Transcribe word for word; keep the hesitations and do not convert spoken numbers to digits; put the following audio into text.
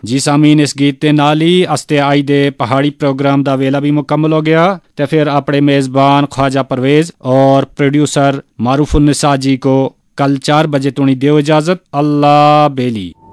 ਜੀ ਸਾਮੀਨ, ਇਸ ਗੀਤ ਦੇ ਨਾਲ ਹੀ ਅਸਤੇ ਆਈ ਦੇ ਪਹਾੜੀ ਪ੍ਰੋਗਰਾਮ ਦਾ ਵੇਲਾ ਵੀ ਮੁਕੰਮਲ ਹੋ ਗਿਆ ਤੇ ਫਿਰ ਆਪਣੇ मेज़बान ख्वाजा परवेज और प्रोड्यूसर मारूफ उन्निसा जी को कल चार बजे तुणी दियो इजाजत। अल्लाह बेली।